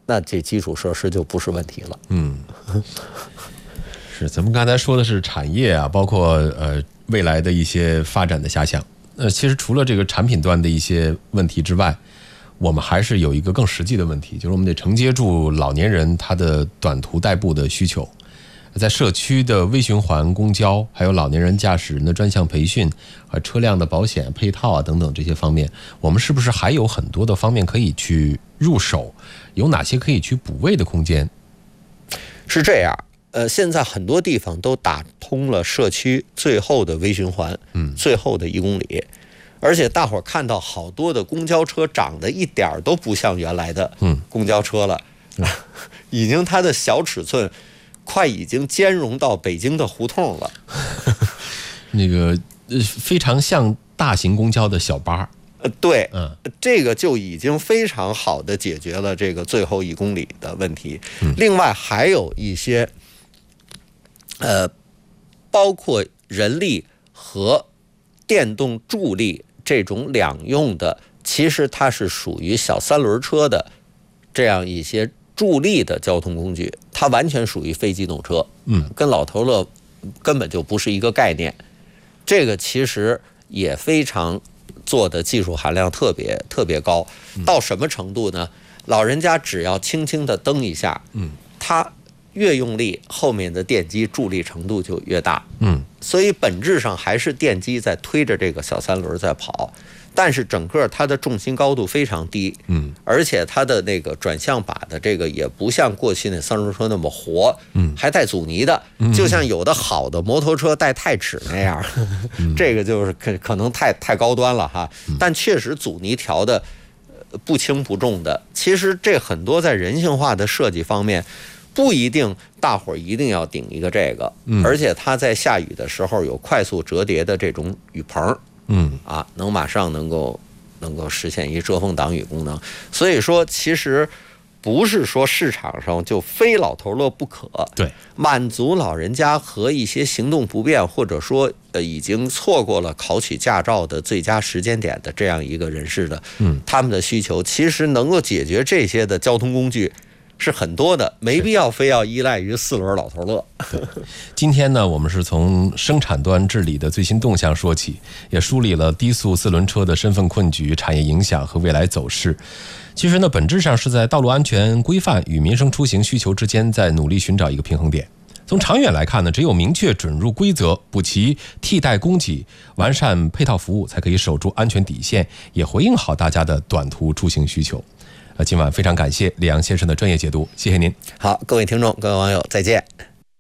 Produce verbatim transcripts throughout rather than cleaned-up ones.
那这基础设施就不是问题了。 嗯，是，咱们刚才说的是产业啊，包括呃未来的一些发展的遐想。呃，其实除了这个产品端的一些问题之外，我们还是有一个更实际的问题，就是我们得承接住老年人他的短途代步的需求。在社区的微循环公交，还有老年人驾驶人的专项培训和车辆的保险配套啊等等这些方面，我们是不是还有很多的方面可以去入手？有哪些可以去补位的空间？ 是这样，呃，现在很多地方都打通了社区最后的微循环，嗯，最后的一公里，而且大伙儿看到好多的公交车长得一点都不像原来的公交车了，嗯、已经它的小尺寸。快已经兼容到北京的胡同了， 那个非常像大型公交的小巴。 呃，对，嗯，这个就已经非常好的解决了这个最后一公里的问题。嗯、另外还有一些，呃，包括人力和电动助力这种两用的，其实它是属于小三轮车的这样一些助力的交通工具，它完全属于非机动车，嗯，跟老头乐根本就不是一个概念。这个其实也非常做的技术含量特别特别高，到什么程度呢？老人家只要轻轻的蹬一下，嗯，它越用力，后面的电机助力程度就越大，嗯，所以本质上还是电机在推着这个小三轮在跑。但是整个它的重心高度非常低，嗯，而且它的那个转向把的这个也不像过去那三轮车那么活，嗯，还带阻尼的，就像有的好的摩托车带钛齿那样，嗯、这个就是可可能太太高端了哈。但确实阻尼调的不轻不重的。其实这很多在人性化的设计方面，不一定大伙儿一定要顶一个这个，嗯、而且它在下雨的时候有快速折叠的这种雨棚。嗯啊，能马上能够能够实现一遮风挡雨功能，所以说其实不是说市场上就非老头乐不可， 对， 满足老人家和一些行动不便或者说呃已经错过了考取驾照的最佳时间点的这样一个人士的，嗯，他们的需求其实能够解决这些的交通工具。是很多的，没必要非要依赖于四轮老头乐。 今天呢，我们是从生产端治理的最新动向说起，也梳理了低速四轮车的身份困局、产业影响和未来走势。其实呢，本质上是在道路安全规范与民生出行需求之间在努力寻找一个平衡点。从长远来看呢，只有明确准入规则，补齐替代供给，完善配套服务，才可以守住安全底线，也回应好大家的短途出行需求。呃，今晚非常感谢李阳先生的专业解读，谢谢您。 好，各位听众、各位网友，再见。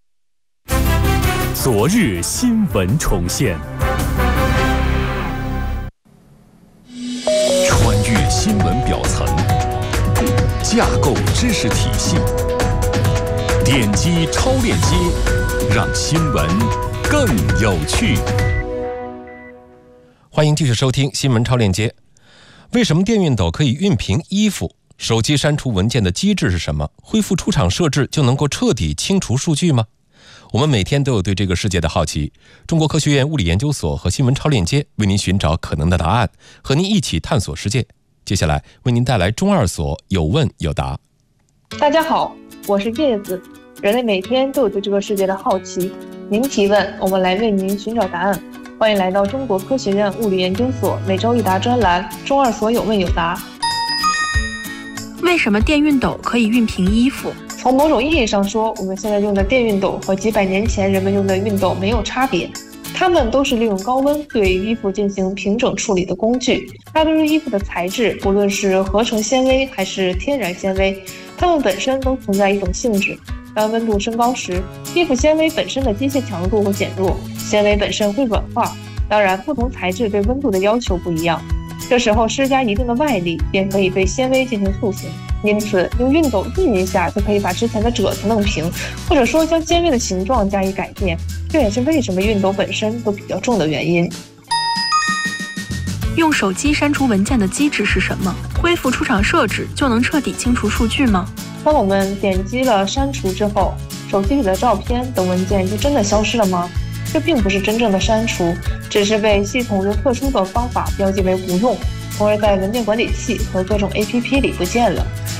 昨日新闻重现，穿越新闻表层，架构知识体系，点击超链接，让新闻更有趣。 欢迎继续收听新闻超链接。为什么电熨斗可以熨平衣服？手机删除文件的机制是什么？恢复出厂设置就能够彻底清除数据吗？我们每天都有对这个世界的好奇。中国科学院物理研究所和新闻超链接为您寻找可能的答案，和您一起探索世界。接下来为您带来中二所有问有答。 大家好，我是叶子。人类每天都有对这个世界的好奇，您提问，我们来为您寻找答案。欢迎来到中国科学院物理研究所每周一答专栏中二所有问有答。 为什么电熨斗可以熨平衣服？ 从某种意义上说，我们现在用的电熨斗和几百年前人们用的熨斗没有差别，它们都是利用高温对衣服进行平整处理的工具。大多数衣服的材质，不论是合成纤维还是天然纤维，它们本身都存在一种性质。当温度升高时，衣服纤维本身的机械强度会减弱，纤维本身会软化。当然，不同材质对温度的要求不一样，这时候施加一定的外力，便可以对纤维进行塑形。因此，用熨斗熨一下就可以把之前的褶子弄平，或者说将纤维的形状加以改变。这也是为什么熨斗本身都比较重的原因。 用手机删除文件的机制是什么？恢复出厂设置就能彻底清除数据吗？ 当我们点击了删除之后，手机里的照片等文件就真的消失了吗？这并不是真正的删除，只是被系统用特殊的方法标记为不用，从而在文件管理器和各种 A P P 里不见了。